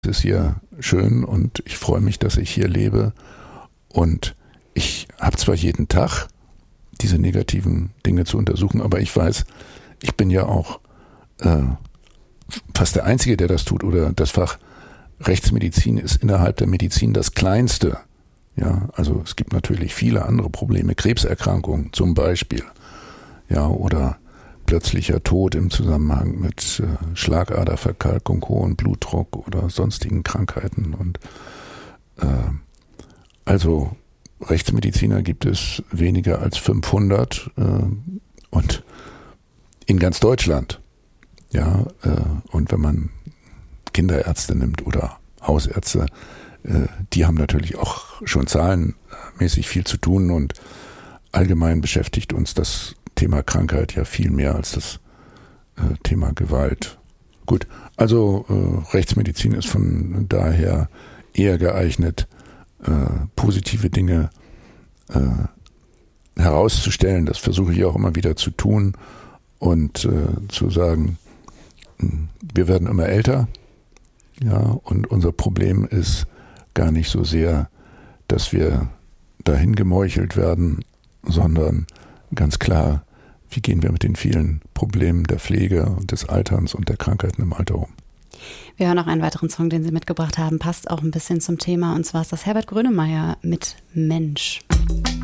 Es ist hier schön und ich freue mich, dass ich hier lebe. Und ich habe zwar jeden Tag diese negativen Dinge zu untersuchen, aber ich weiß, ich bin ja auch fast der Einzige, der das tut. Oder das Fach Rechtsmedizin ist innerhalb der Medizin das Kleinste. Ja, also es gibt natürlich viele andere Probleme, Krebserkrankungen zum Beispiel, ja, oder plötzlicher Tod im Zusammenhang mit Schlagaderverkalkung, hohen Blutdruck oder sonstigen Krankheiten. Und also Rechtsmediziner gibt es weniger als 500 und in ganz Deutschland. Ja, und wenn man Kinderärzte nimmt oder Hausärzte, die haben natürlich auch schon zahlenmäßig viel zu tun und allgemein beschäftigt uns das Thema Krankheit ja viel mehr als das Thema Gewalt. Gut, also Rechtsmedizin ist von daher eher geeignet, positive Dinge herauszustellen. Das versuche ich auch immer wieder zu tun und zu sagen, wir werden immer älter, ja, und unser Problem ist gar nicht so sehr, dass wir dahin gemeuchelt werden, sondern ganz klar, wie gehen wir mit den vielen Problemen der Pflege und des Alterns und der Krankheiten im Alter um. Wir hören noch einen weiteren Song, den Sie mitgebracht haben, passt auch ein bisschen zum Thema, und zwar ist das Herbert Grönemeyer mit Mensch.